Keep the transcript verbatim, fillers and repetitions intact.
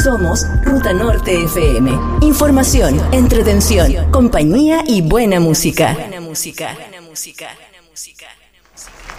Somos Ruta Norte F M. Información, entretención, compañía y buena música. Buena música. Buena música. Buena música.